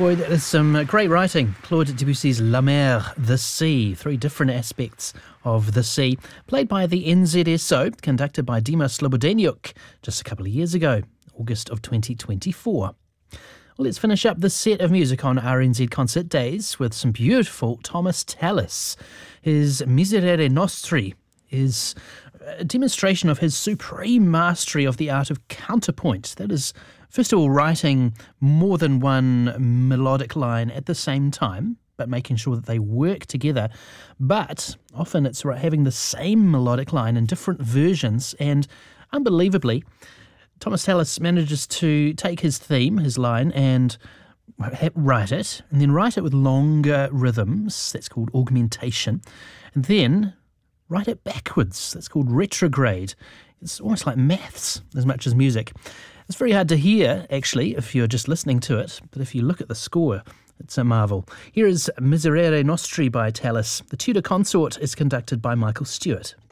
Boy, that is some great writing. Claude Debussy's La Mer, the sea. Three different aspects of the sea. Played by the NZSO, conducted by Dima Slobodenyuk just a couple of years ago, August of 2024. Well, let's finish up this set of music on RNZ Concert Days with some beautiful Thomas Tallis. His Miserere Nostri is a demonstration of his supreme mastery of the art of counterpoint. That is, first of all, writing more than one melodic line at the same time, but making sure that they work together. But often it's having the same melodic line in different versions, and unbelievably, Thomas Tallis manages to take his theme, his line, and write it with longer rhythms. That's called augmentation. And then write it backwards. That's called retrograde. It's almost like maths as much as music. It's very hard to hear, actually, if you're just listening to it, but if you look at the score, it's a marvel. Here is Miserere Nostri by Tallis. The Tudor Consort is conducted by Michael Stewart.